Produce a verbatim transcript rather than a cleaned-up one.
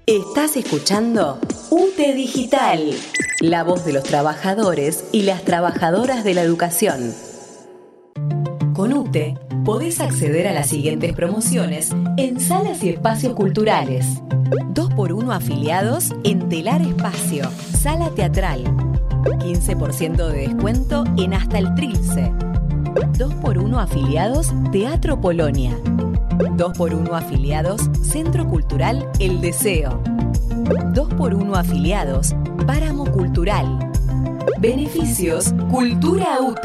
Estás escuchando U T E Digital, la voz de los trabajadores y las trabajadoras de la educación. Con U T E podés acceder a las siguientes promociones en salas y espacios culturales. dos por uno afiliados en Telar Espacio, Sala Teatral. quince por ciento de descuento en Hasta el Trilce. dos por uno afiliados Teatro Polonia. dos por uno afiliados Centro Cultural El Deseo. dos por uno afiliados Páramo Cultural. Beneficios Cultura U T E.